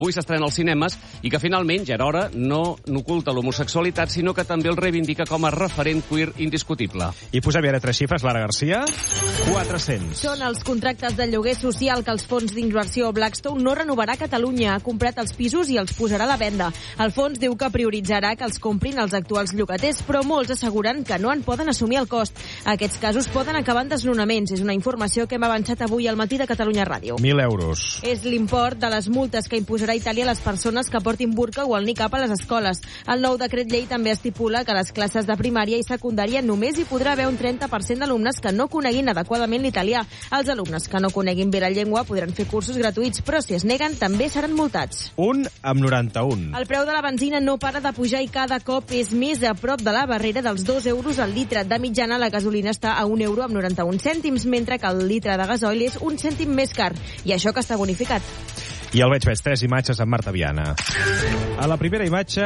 avui s'estrena als cinemes i que finalment, ja era hora, no n'oculta l'homosexualitat, sinó que també el reivindica com a referent queer indiscutible. I posem ara 3 xifres, Lara Garcia. 400. Són els contractes de lloguer social que els fons d'inversió Blackstone no renovarà a Catalunya. Ha comprat els pisos i els posarà a la venda. El fons diu que prioritzarà que els comprin els actuals llogaters, però molts asseguren que no en poden assumir el cost. Aquests casos poden acabar en desnonaments. És una informació que hem avançat avui al matí de Catalunya Ràdio. 1.000 euros. És l'import de les multes que imposarà Itàlia a les persones que portin burca o el niqab a les escoles. El nou decret llei també estipula que a les classes de primària i secundària només hi podrà haver un 30% d'alumnes que no coneguin adequadament l'italià. Els alumnes que no coneguin bé la llengua podran fer cursos gratuïts, però si es neguen també seran multats. Un amb 91. El preu de la benzina no para de pujar i cada cop és més a prop de la barrera dels 2 euros al litre. De mitjana, la gasolina està a 1 euro amb 91 cèntims, mentre que el litre de gasoil és 1 cèntim més car. I això que està bonificat. I el veig 3 imatges amb Marta Viana. A la primera imatge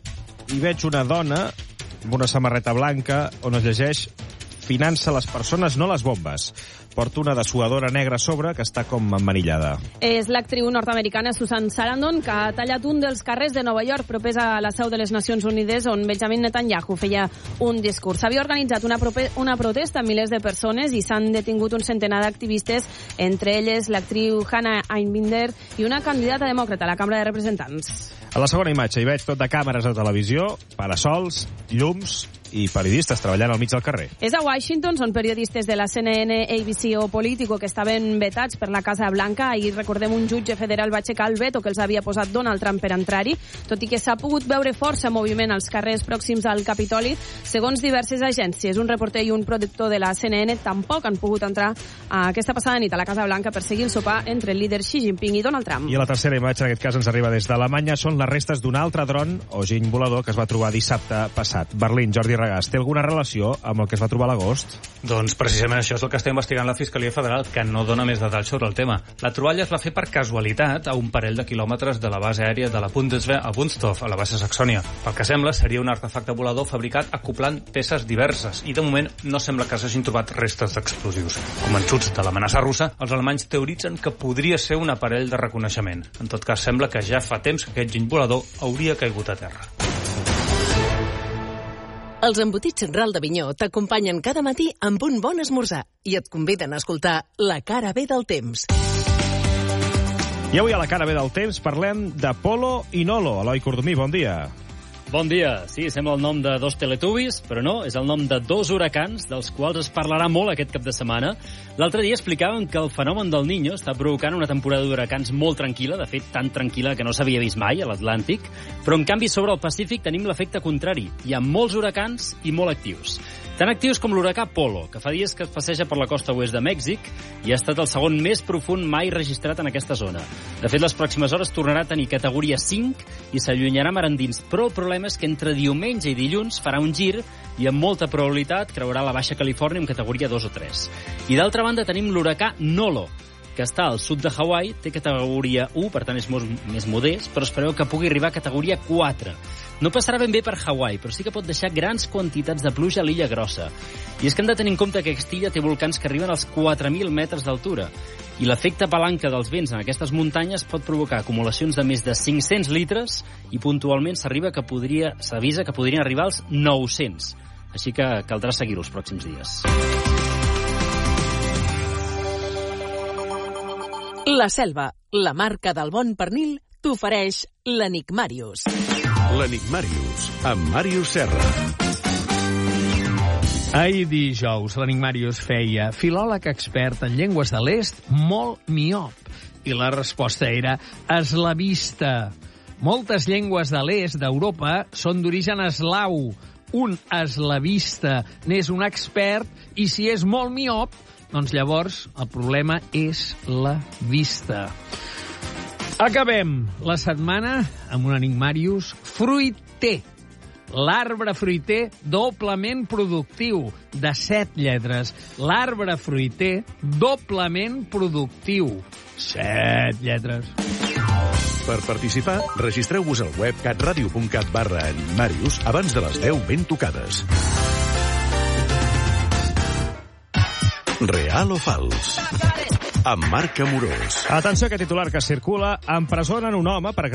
hi veig una dona amb una samarreta blanca on es llegeix "Finança les persones, no les bombes". Porta una dessuadora negra a sobre que està com emmanillada. És l'actriu nord-americana Susan Sarandon, que ha tallat un dels carrers de Nova York propers a la seu de les Nacions Unides, on Benjamin Netanyahu feia un discurs. S'havia organitzat una protesta amb milers de persones i s'han detingut un centenar d'activistes, entre elles l'actriu Hannah Einbinder i una candidata demòcrata a la Cambra de Representants. A la segona imatge hi veig tot de càmeres de televisió, parasols, llums i periodistes treballant al mig del carrer. És a Washington, són periodistes de la CNN, ABC o Político que estaven vetats per la Casa Blanca. Ahir, recordem, un jutge federal va aixecar el veto que els havia posat Donald Trump per entrar-hi, tot i que s'ha pogut veure força moviment als carrers pròxims al Capitoli. Segons diverses agències, un reporter i un productor de la CNN tampoc han pogut entrar aquesta passada nit a la Casa Blanca per seguir el sopar entre el líder Xi Jinping i Donald Trump. I a la tercera imatge, en aquest cas ens arriba des d'Alemanya, són les restes d'un altre dron o giny volador que es va trobar dissabte passat. Berlín, Jordi Regàs, té alguna relació amb el que es va trobar a l'agost? Doncs precisament això és el que està investigant la Fiscalia Federal, que no dona més detalls sobre el tema. La troballa es va fer per casualitat a un parell de quilòmetres de la base aèria de la Bundeswehr a Wunstorf, a la base Saxònia. Pel que sembla, seria un artefacte volador fabricat acoplant peces diverses i de moment no sembla que s'hagin trobat restes d'explosius. Convençuts de l'amenaça russa, els alemanys teoritzen que podria ser un aparell de reconeixement. En tot cas, sembla que ja fa temps que aquest giny volador hauria caigut a terra. Els embotits Central d'Avinyó t'acompanyen cada matí amb un bon esmorzar i et conviden a escoltar La cara B del temps. I avui a La cara B del temps parlem de Polo i Nolo. Eloi Cordomí, bon dia. Bon dia. Sí, sembla el nom de 2 teletubbies, però no, és el nom de 2 huracans, dels quals es parlarà molt aquest cap de setmana. L'altre dia explicàvem que el fenomen del Niño està provocant una temporada d'huracans molt tranquil·la, de fet, tan tranquil·la que no s'havia vist mai a l'Atlàntic, però en canvi sobre el Pacífic tenim l'efecte contrari. Hi ha molts huracans i molt actius. Tan actius com l'huracà Polo, que fa dies que es passeja per la costa oest de Mèxic i ha estat el segon més profund mai registrat en aquesta zona. De fet, les pròximes hores tornarà a tenir categoria 5 i s'allunyarà mar endins, però el problema és que entre diumenge i dilluns farà un gir i amb molta probabilitat creuarà la Baixa Califòrnia en categoria 2 o 3. I d'altra banda tenim l'huracà Nolo, que està al sud de Hawaii, té categoria 1, per tant és més modest, però es preveu que pugui arribar a categoria 4. No passarà ben bé per Hawaii, però sí que pot deixar grans quantitats de pluja a l'illa Grossa. I és que hem de tenir en compte que aquesta illa té volcans que arriben als 4.000 metres d'altura. I l'efecte palanca dels vents en aquestes muntanyes pot provocar acumulacions de més de 500 litres i puntualment s'avisa que podrien arribar als 900. Així que caldrà seguir-ho els pròxims dies. La Selva, la marca del bon pernil, t'ofereix l'Enigmàrius. L'Enigmàrius, amb Màrius Serra. Ahir dijous, l'Enigmàrius feia filòleg expert en llengües de l'est molt miop. I la resposta era eslavista. Moltes llengües de l'est d'Europa són d'origen eslau. Un eslavista n'és un expert i si és molt miop, doncs llavors el problema és la vista. Acabem la setmana amb un Enigmàrius fruiter. L'arbre fruiter doblement productiu, de 7 lletres. L'arbre fruiter doblement productiu. 7 lletres. Per participar, registreu-vos al web catradio.cat/enigmàrius abans de les 10 ben tocades. Real o fals? amb Marc Amorós. Atenció a aquest titular que circula. Empresonen un home per